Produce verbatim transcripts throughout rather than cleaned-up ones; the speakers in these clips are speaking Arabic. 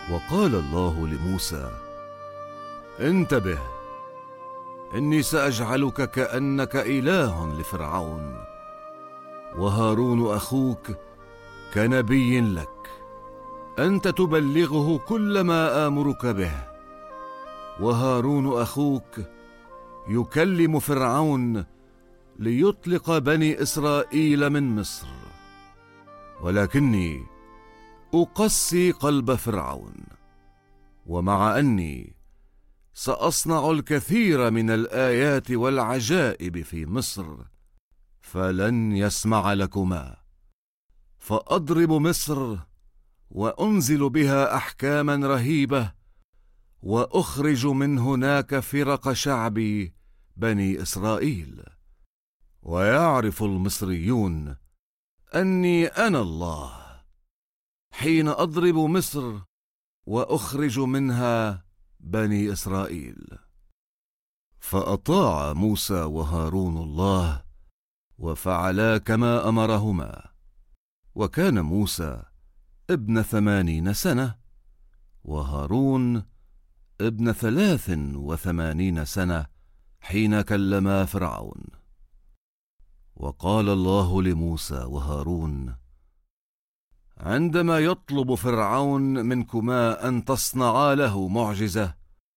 وقال الله لموسى: انتبه، إني سأجعلك كأنك إله لفرعون، وهارون أخوك كنبي لك، أنت تبلغه كل ما آمرك به، وهارون أخوك يكلم فرعون ليطلق بني إسرائيل من مصر، ولكني أقسي قلب فرعون، ومع أني سأصنع الكثير من الآيات والعجائب في مصر فلن يسمع لكما، فأضرب مصر وأنزل بها أحكاما رهيبة، وأخرج من هناك فرق شعبي بني إسرائيل، ويعرف المصريون أني أنا الله حين أضرب مصر وأخرج منها بني إسرائيل. فأطاع موسى وهارون الله وفعلا كما أمرهما. وكان موسى ابن ثمانين سنة، وهارون ابن ثلاث وثمانين سنة حين كلما فرعون. وقال الله لموسى وهارون: عندما يطلب فرعون منكما أن تصنعا له معجزة،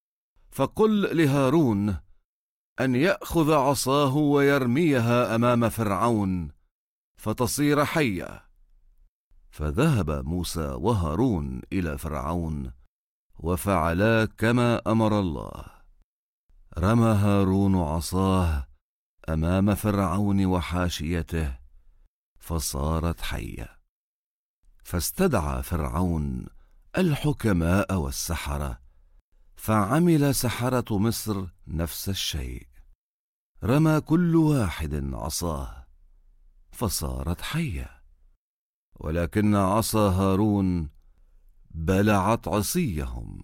فقل لهارون أن يأخذ عصاه ويرميها أمام فرعون فتصير حية. فذهب موسى وهارون إلى فرعون وفعلا كما أمر الله. رمى هارون عصاه أمام فرعون وحاشيته فصارت حية. فاستدعى فرعون الحكماء والسحرة، فعمل سحرة مصر نفس الشيء، رمى كل واحد عصاه فصارت حية، ولكن عصا هارون بلعت عصيهم.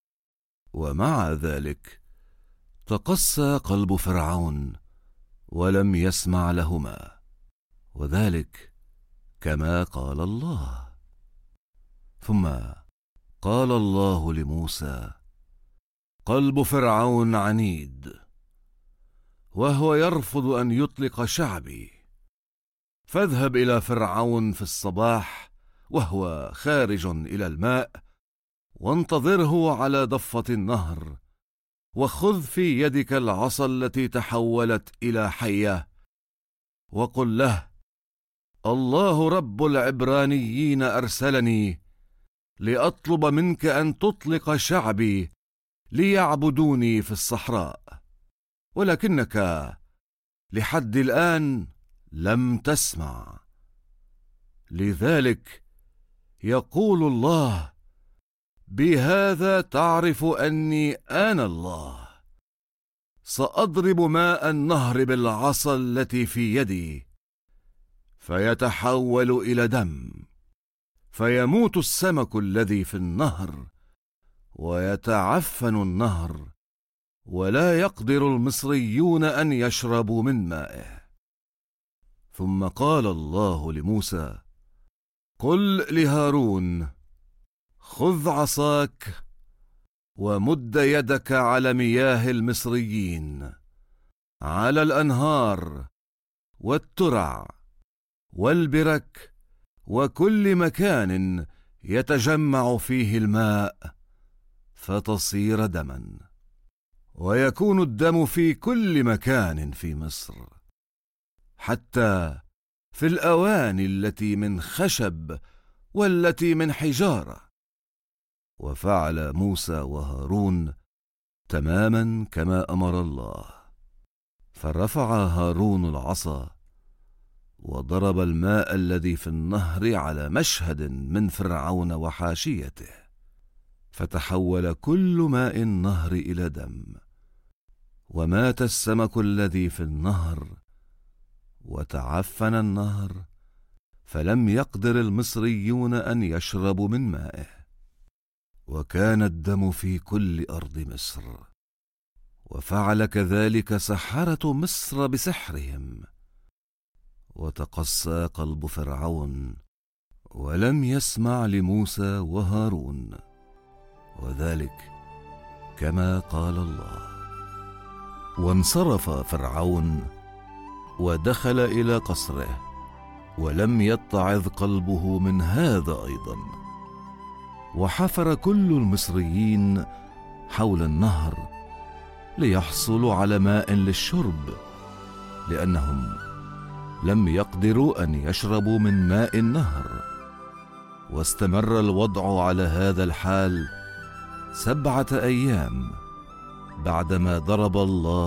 ومع ذلك تقسى قلب فرعون ولم يسمع لهما، وذلك كما قال الله. ثم قال الله لموسى: قلب فرعون عنيد، وهو يرفض أن يطلق شعبي، فاذهب إلى فرعون في الصباح وهو خارج إلى الماء، وانتظره على ضفة النهر، وخذ في يدك العصا التي تحولت إلى حية، وقل له: الله رب العبرانيين أرسلني لأطلب منك أن تطلق شعبي ليعبدوني في الصحراء، ولكنك لحد الآن لم تسمع. لذلك يقول الله: بهذا تعرف أني أنا الله، سأضرب ماء النهر بالعصا التي في يدي فيتحول إلى دم، فيموت السمك الذي في النهر ويتعفن النهر، ولا يقدر المصريون أن يشربوا من مائه. ثم قال الله لموسى: قل لهارون: خذ عصاك ومد يدك على مياه المصريين، على الأنهار والترع والبرك وكل مكان يتجمع فيه الماء، فتصير دما، ويكون الدم في كل مكان في مصر، حتى في الأواني التي من خشب والتي من حجارة. وفعل موسى وهارون تماما كما أمر الله. فرفع هارون العصا وضرب الماء الذي في النهر على مشهد من فرعون وحاشيته، فتحول كل ماء النهر إلى دم، ومات السمك الذي في النهر، وتعفن النهر، فلم يقدر المصريون أن يشربوا من مائه. وكان الدم في كل أرض مصر. وفعل كذلك سحرة مصر بسحرهم. وتقسى قلب فرعون ولم يسمع لموسى وهارون. وذلك كما قال الله. وانصرف فرعون ودخل إلى قصره، ولم يتعظ قلبه من هذا أيضا. وحفر كل المصريين حول النهر ليحصلوا على ماء للشرب، لأنهم لم يقدروا أن يشربوا من ماء النهر. واستمر الوضع على هذا الحال سبعة أيام بعدما ضرب الله